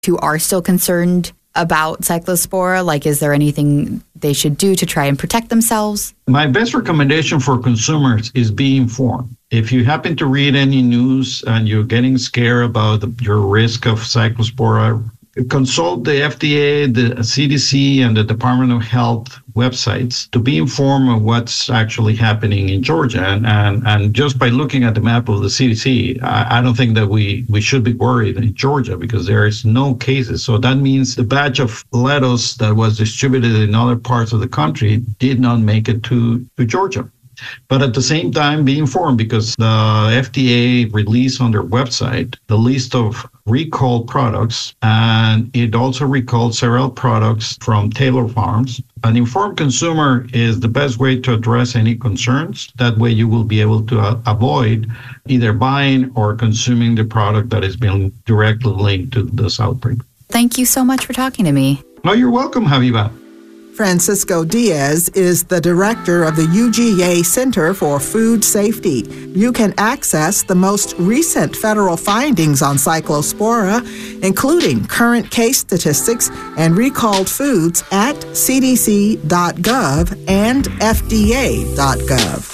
who are still concerned about Cyclospora? Like, is there anything they should do to try and protect themselves? My best recommendation for consumers is be informed. If you happen to read any news and you're getting scared about your risk of Cyclospora, consult the FDA, the CDC, and the Department of Health websites to be informed of what's actually happening in Georgia. And just by looking at the map of the CDC, I don't think that we should be worried in Georgia because there is no cases. So that means the batch of lettuce that was distributed in other parts of the country did not make it to Georgia. But at the same time, be informed because the FDA released on their website the list of recalled products, and it also recalled several products from Taylor Farms. An informed consumer is the best way to address any concerns. That way you will be able to avoid either buying or consuming the product that is being directly linked to this outbreak. Thank you so much for talking to me. Oh, you're welcome, Habiba. Francisco Diaz is the director of the UGA Center for Food Safety. You can access the most recent federal findings on Cyclospora, including current case statistics and recalled foods at cdc.gov and fda.gov.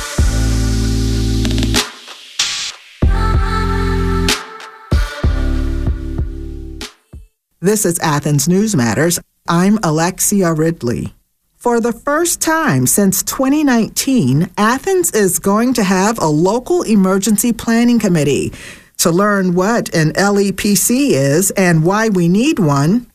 This is Athens News Matters. I'm Alexia Ridley. For the first time since 2019, Athens is going to have a local emergency planning committee. To learn what an LEPC is and why we need one,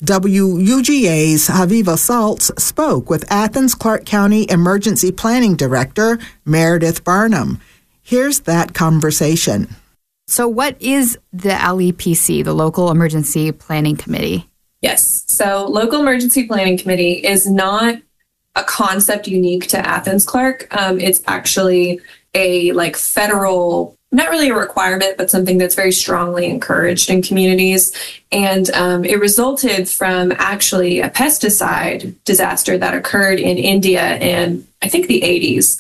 WUGA's Haviva Saltz spoke with Athens Clarke County Emergency Planning Director Meredith Barnum. Here's that conversation. So what is the LEPC, the Local Emergency Planning Committee? Yes. So Local Emergency Planning Committee is not a concept unique to Athens Clarke. It's actually a federal, not really a requirement, but something that's very strongly encouraged in communities. And it resulted from actually a pesticide disaster that occurred in India in, I think, the 80s.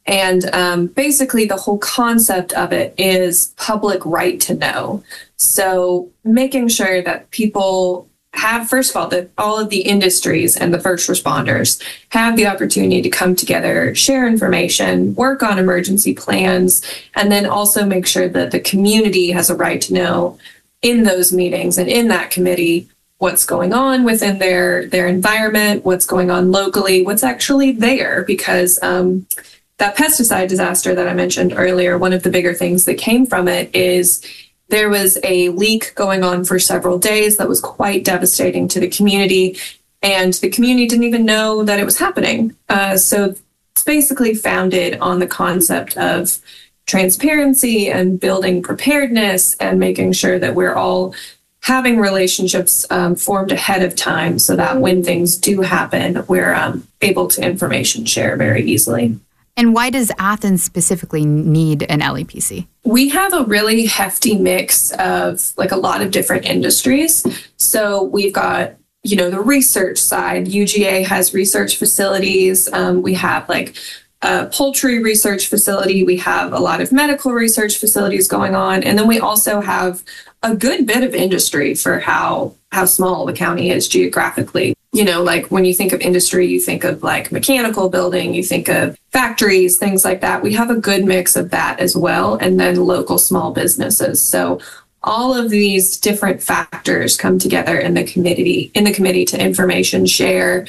And basically the whole concept of it is public right to know. So making sure that people have, first of all, that all of the industries and the first responders have the opportunity to come together, share information, work on emergency plans, and then also make sure that the community has a right to know in those meetings and in that committee what's going on within their environment, what's going on locally, what's actually there, because that pesticide disaster that I mentioned earlier, one of the bigger things that came from it is there was a leak going on for several days that was quite devastating to the community, and the community didn't even know that it was happening. So it's basically founded on the concept of transparency and building preparedness and making sure that we're all having relationships formed ahead of time so that when things do happen, we're able to information share very easily. And why does Athens specifically need an LEPC? We have a really hefty mix of a lot of different industries. So we've got, the research side. UGA has research facilities. We have a poultry research facility. We have a lot of medical research facilities going on. And then we also have a good bit of industry for how small the county is geographically. When you think of industry, you think of mechanical building, you think of factories, things like that. We have a good mix of that as well. And then local small businesses. So all of these different factors come together in the committee to information share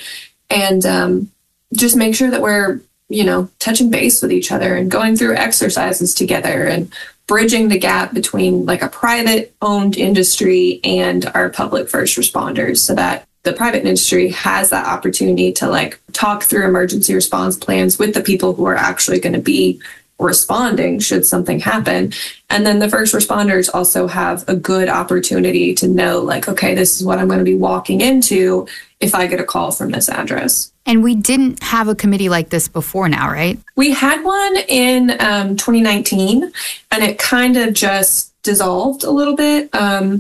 and just make sure that we're, touching base with each other and going through exercises together and bridging the gap between a private owned industry and our public first responders so that the private industry has that opportunity to talk through emergency response plans with the people who are actually going to be responding should something happen. And then the first responders also have a good opportunity to know okay, this is what I'm going to be walking into if I get a call from this address. And we didn't have a committee like this before now, right? We had one in 2019 and it kind of just dissolved a little bit.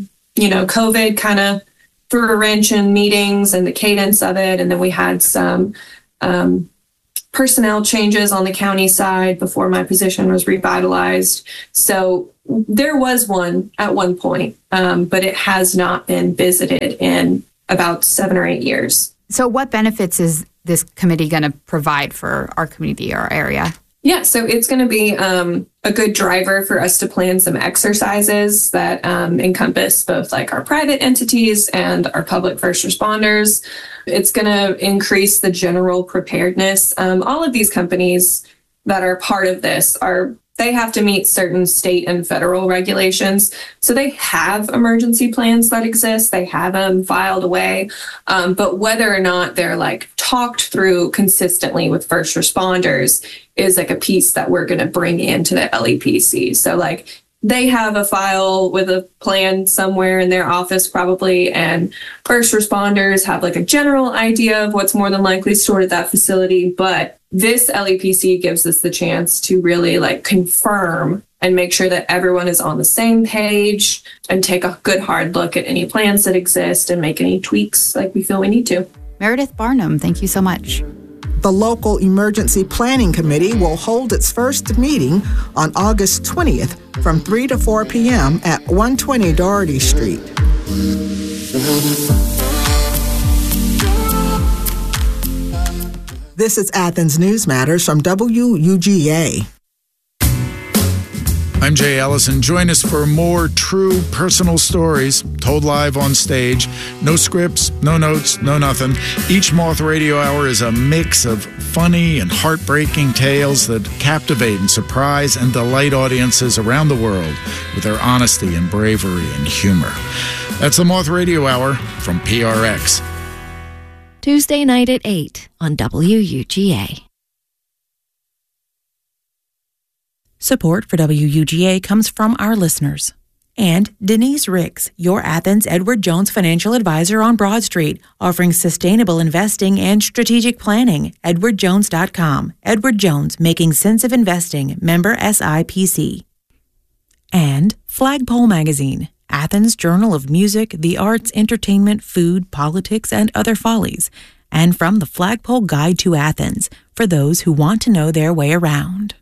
COVID kind of threw a wrench in meetings and the cadence of it. And then we had some personnel changes on the county side before my position was revitalized. So there was one at one point, but it has not been visited in about 7 or 8 years. So what benefits is this committee going to provide for our community, our area? Yeah, so it's going to be a good driver for us to plan some exercises that encompass both like our private entities and our public first responders. It's going to increase the general preparedness. All of these companies that are part of this they have to meet certain state and federal regulations. So they have emergency plans that exist. They have them filed away. But whether or not they're like talked through consistently with first responders is like a piece that we're going to bring into the LEPC. So like they have a file with a plan somewhere in their office probably, and first responders have like a general idea of what's more than likely stored at that facility. But this LEPC gives us the chance to really like confirm and make sure that everyone is on the same page and take a good hard look at any plans that exist and make any tweaks like we feel we need to. Meredith Barnum, thank you so much. The local Emergency Planning Committee will hold its first meeting on August 20th from 3 to 4 p.m. at 120 Doherty Street. This is Athens News Matters from WUGA. I'm Jay Ellison. Join us for more true personal stories told live on stage. No scripts, no notes, no nothing. Each Moth Radio Hour is a mix of funny and heartbreaking tales that captivate and surprise and delight audiences around the world with their honesty and bravery and humor. That's the Moth Radio Hour from PRX. Tuesday night at 8 on WUGA. Support for WUGA comes from our listeners. And Denise Ricks, your Athens Edward Jones financial advisor on Broad Street, offering sustainable investing and strategic planning. EdwardJones.com. Edward Jones, making sense of investing. Member SIPC. And Flagpole Magazine, Athens Journal of Music, the Arts, Entertainment, Food, Politics, and Other Follies. And from the Flagpole Guide to Athens, for those who want to know their way around.